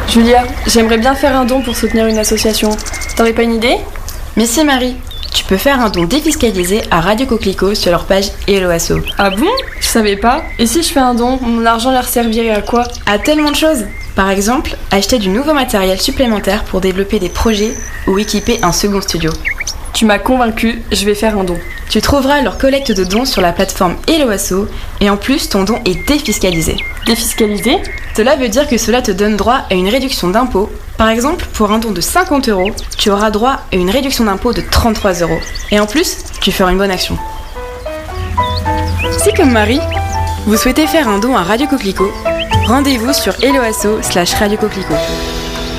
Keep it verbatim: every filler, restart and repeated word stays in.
Julia, j'aimerais bien faire un don pour soutenir une association. T'aurais pas une idée? Mais si Marie, tu peux faire un don défiscalisé à Radio Coquelicot sur leur page Hello Asso. Ah bon? Je savais pas. Et si je fais un don, mon argent leur servirait à quoi? À tellement de choses. Par exemple, acheter du nouveau matériel supplémentaire pour développer des projets ou équiper un second studio. Tu m'as convaincue, je vais faire un don. Tu trouveras leur collecte de dons sur la plateforme Hello Asso et en plus ton don est défiscalisé. Défiscalisé? Cela veut dire que cela te donne droit à une réduction d'impôt. Par exemple, pour un don de cinquante euros, tu auras droit à une réduction d'impôt de trente-trois euros. Et en plus, tu feras une bonne action. Si comme Marie, vous souhaitez faire un don à Radio Coquelicot, rendez-vous sur helloasso slash Radio Coquelicot.